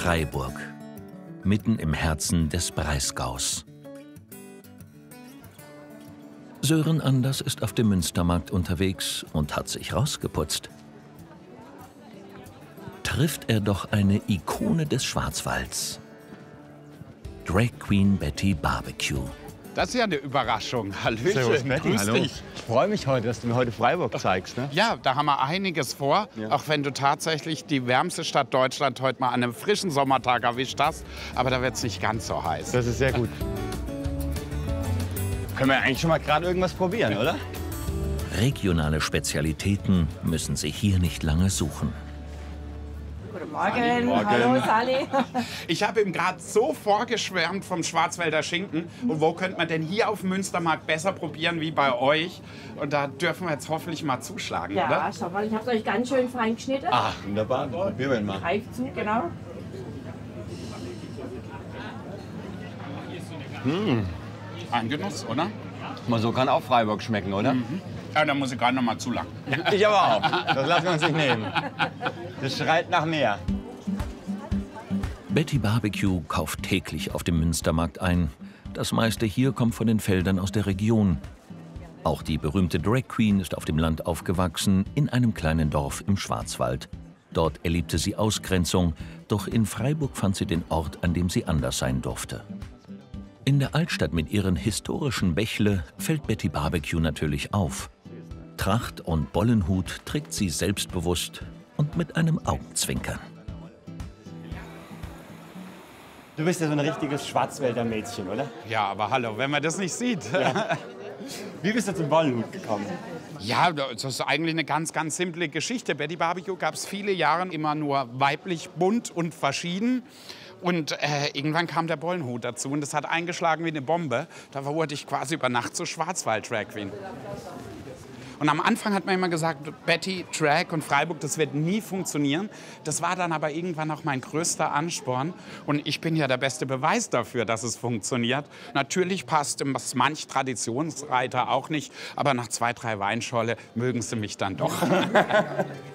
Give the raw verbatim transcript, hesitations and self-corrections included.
Freiburg, mitten im Herzen des Breisgaus. Sören Anders ist auf dem Münstermarkt unterwegs und hat sich rausgeputzt. Trifft er doch eine Ikone des Schwarzwalds. Drag Queen Betty Barbecue. Das ist ja eine Überraschung. Hallöchen. Servus, Matti. Grüß Hallo. dich. Ich freue mich heute, dass du mir heute Freiburg zeigst. Ne? Ja, da haben wir einiges vor. Ja. Auch wenn du tatsächlich die wärmste Stadt Deutschlands heute mal an einem frischen Sommertag erwischt hast. Aber da wird es nicht ganz so heiß. Das ist sehr gut. Können wir eigentlich schon mal gerade irgendwas probieren, oder? Regionale Spezialitäten müssen Sie hier nicht lange suchen. Guten Morgen. Guten Morgen. Hallo Sally. Ich habe ihm gerade so vorgeschwärmt vom Schwarzwälder Schinken. Und wo könnte man denn hier auf dem Münstermarkt besser probieren wie bei euch? Und da dürfen wir jetzt hoffentlich mal zuschlagen, Ja, oder? schau mal, ich habe euch ganz schön fein geschnitten. Ah, wunderbar. Probieren wir mal. Greif zu, genau. Ein Genuss, oder? Mal so kann auch Freiburg schmecken, oder? Ja, da muss ich gerade noch mal zu lang. Ich aber auch. Das lassen wir uns nicht nehmen. Das schreit nach mehr. Betty Barbecue kauft täglich auf dem Münstermarkt ein. Das meiste hier kommt von den Feldern aus der Region. Auch die berühmte Drag Queen ist auf dem Land aufgewachsen, in einem kleinen Dorf im Schwarzwald. Dort erlebte sie Ausgrenzung, doch in Freiburg fand sie den Ort, an dem sie anders sein durfte. In der Altstadt mit ihren historischen Bächle fällt Betty Barbecue natürlich auf. Tracht und Bollenhut trägt sie selbstbewusst und mit einem Augenzwinkern. Du bist ja so ein richtiges Schwarzwälder Mädchen, oder? Ja, aber hallo, wenn man das nicht sieht. Wie bist du zum Bollenhut gekommen? Ja, das ist eigentlich eine ganz, ganz simple Geschichte. Betty Barbecue gab es viele Jahre immer nur weiblich, bunt und verschieden. Und äh, irgendwann kam der Bollenhut dazu und das hat eingeschlagen wie eine Bombe. Da wurde ich quasi über Nacht zur Schwarzwald-Drag Queen. Und am Anfang hat man immer gesagt, Betty, Drag und Freiburg, das wird nie funktionieren. Das war dann aber irgendwann auch mein größter Ansporn. Und ich bin ja der beste Beweis dafür, dass es funktioniert. Natürlich passt es manch Traditionsreiter auch nicht, aber nach zwei, drei Weinscholle mögen sie mich dann doch.